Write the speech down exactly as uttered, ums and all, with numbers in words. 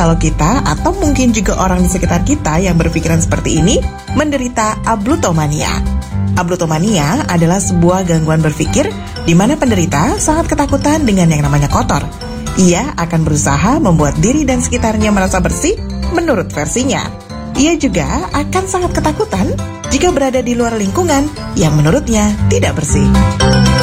kalau kita atau mungkin juga orang di sekitar kita yang berpikiran seperti ini menderita ablutomania. Ablutomania adalah sebuah gangguan berpikir di mana penderita sangat ketakutan dengan yang namanya kotor. Ia akan berusaha membuat diri dan sekitarnya merasa bersih menurut versinya. Ia juga akan sangat ketakutan jika berada di luar lingkungan yang menurutnya tidak bersih.